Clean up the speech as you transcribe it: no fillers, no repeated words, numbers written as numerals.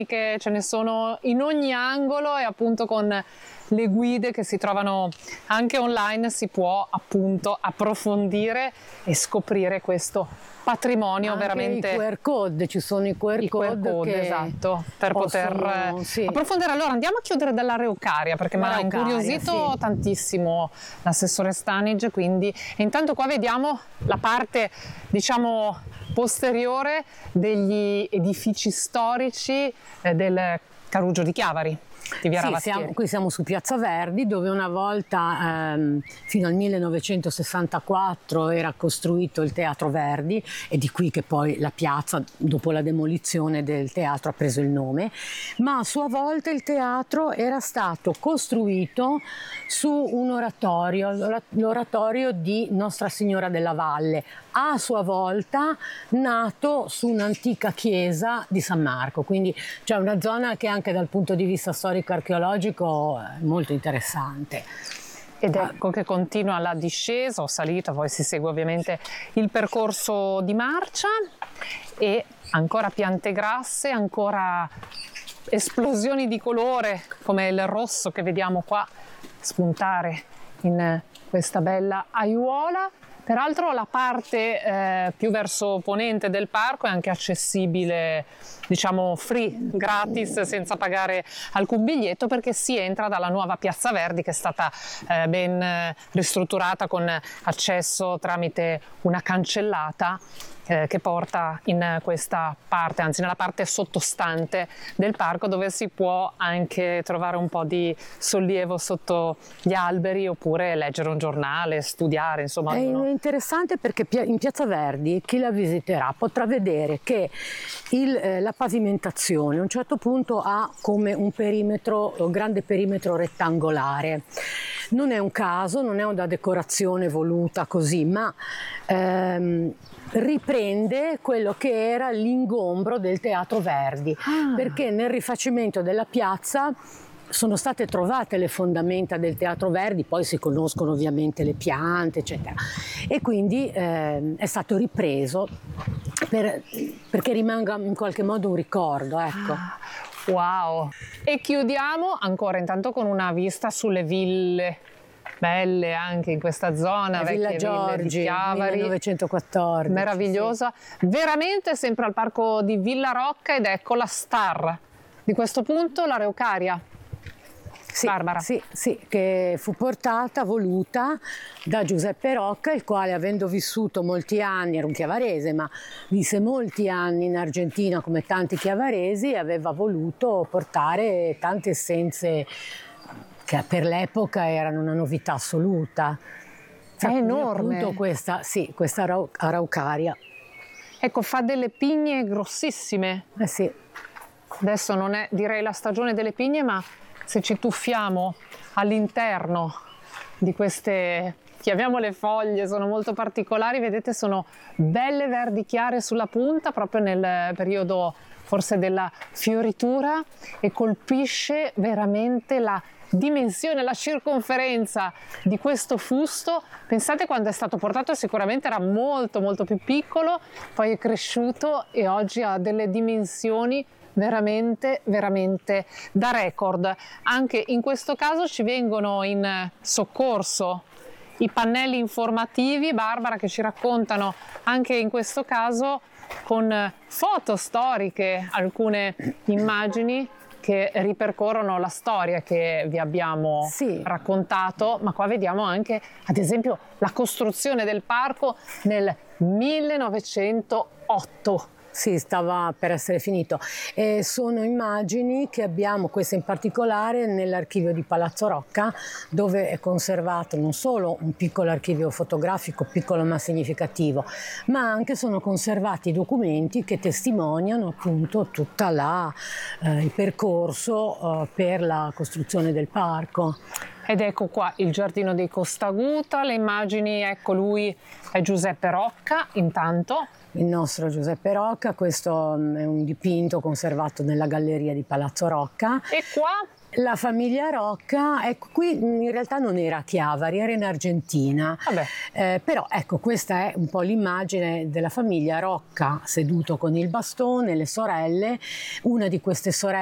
che ce ne sono in ogni angolo, e appunto con le guide che si trovano anche online si può appunto approfondire e scoprire questo patrimonio. Anche veramente i QR code, ci sono i QR code, che esatto, per poter sì, approfondire. Allora andiamo a chiudere dall'Araucaria, perché mi ha incuriosito tantissimo l'assessore Stanage, quindi e intanto qua vediamo la parte, diciamo, posteriore degli edifici storici del Carugio di Chiavari. Qui siamo su Piazza Verdi, dove una volta fino al 1964 era costruito il Teatro Verdi, e di qui che poi la piazza, dopo la demolizione del teatro, ha preso il nome, ma a sua volta il teatro era stato costruito su un oratorio, l'oratorio di Nostra Signora della Valle, a sua volta nato su un'antica chiesa di San Marco, quindi c'è una zona che anche dal punto di vista storico-archeologico è molto interessante. Ed ecco che continua la discesa o salita, poi si segue ovviamente il percorso di marcia, e ancora piante grasse, ancora esplosioni di colore come il rosso che vediamo qua spuntare in questa bella aiuola. Peraltro la parte più verso ponente del parco è anche accessibile, diciamo free, gratis, senza pagare alcun biglietto, perché si entra dalla nuova Piazza Verdi, che è stata ben ristrutturata con accesso tramite una cancellata che porta in questa parte, anzi nella parte sottostante del parco, dove si può anche trovare un po' di sollievo sotto gli alberi, oppure leggere un giornale, studiare, insomma. È interessante perché in Piazza Verdi chi la visiterà potrà vedere che la pavimentazione a un certo punto ha come un grande perimetro rettangolare. Non è un caso, non è una decorazione voluta così, ma riprende quello che era l'ingombro del Teatro Verdi, perché nel rifacimento della piazza sono state trovate le fondamenta del Teatro Verdi, poi si conoscono ovviamente le piante, eccetera, e quindi è stato ripreso perché rimanga in qualche modo un ricordo, ecco. Wow! E chiudiamo ancora intanto con una vista sulle ville belle anche in questa zona, Villa Giorgi, di Chiavari, 1914. Meravigliosa, sì. Veramente sempre al parco di Villa Rocca, ed ecco la star di questo punto, l'Araucaria. Sì, Barbara. Sì, che fu voluta da Giuseppe Rocca, il quale, avendo vissuto molti anni, era un chiavarese, ma visse molti anni in Argentina come tanti chiavaresi, aveva voluto portare tante essenze che per l'epoca erano una novità assoluta. È enorme. Appunto questa Araucaria. Ecco, fa delle pigne grossissime. Sì. Adesso non è, direi, la stagione delle pigne, ma se ci tuffiamo all'interno di queste, chiamiamole foglie, sono molto particolari, vedete, sono belle verdi chiare sulla punta, proprio nel periodo forse della fioritura, e colpisce veramente la dimensione, la circonferenza di questo fusto. Pensate, quando è stato portato sicuramente era molto molto più piccolo, poi è cresciuto e oggi ha delle dimensioni veramente veramente da record. Anche in questo caso ci vengono in soccorso i pannelli informativi, Barbara, che ci raccontano anche in questo caso con foto storiche alcune immagini che ripercorrono la storia che vi abbiamo raccontato, ma qua vediamo anche, ad esempio, la costruzione del parco nel 1908. Sì, stava per essere finito. Sono immagini che abbiamo, queste in particolare, nell'archivio di Palazzo Rocca, dove è conservato non solo un piccolo archivio fotografico, piccolo ma significativo, ma anche sono conservati documenti che testimoniano appunto tutto il percorso per la costruzione del parco. Ed ecco qua il giardino dei Costaguta, le immagini, ecco, lui è Giuseppe Rocca, intanto. Il nostro Giuseppe Rocca, questo è un dipinto conservato nella galleria di Palazzo Rocca. E qua La famiglia Rocca, ecco, qui in realtà non era a Chiavari, era in Argentina. Però ecco, questa è un po' l'immagine della famiglia Rocca seduto con il bastone, le sorelle. Una di queste sorelle